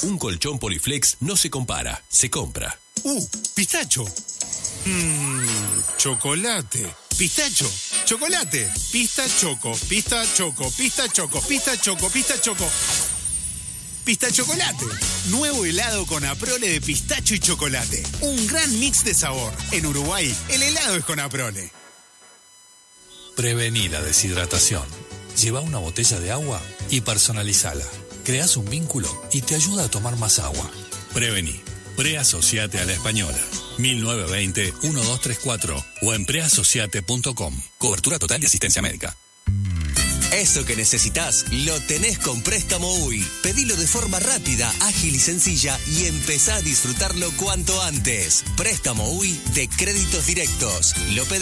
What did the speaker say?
Un colchón Poliflex no se compara, se compra. Pistacho. Chocolate. Pistacho. Chocolate. Pistachoco. Pistachoco. Pistachoco. Pistachoco. Pistachoco. Pistachocolate. Nuevo helado con Aprole de pistacho y chocolate. Un gran mix de sabor. En Uruguay, el helado es con Aprole. Prevení la deshidratación. Lleva una botella de agua y personalizala. Creás un vínculo y te ayuda a tomar más agua. Prevení. Preasociate a la Española. 1920-1234 o en preasociate.com. Cobertura total y asistencia médica. Eso que necesitas lo tenés con Préstamo UI. Pedilo de forma rápida, ágil y sencilla y empezá a disfrutarlo cuanto antes. Préstamo UI de Créditos Directos. Lo pedís